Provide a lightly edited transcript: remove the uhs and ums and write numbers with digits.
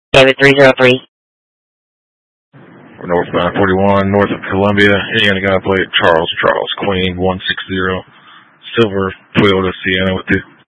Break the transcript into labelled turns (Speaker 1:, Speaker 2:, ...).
Speaker 1: David 303.
Speaker 2: We're northbound 41, north of Columbia. Indiana got plate Charles, Queen 160, silver Toyota Sienna with you.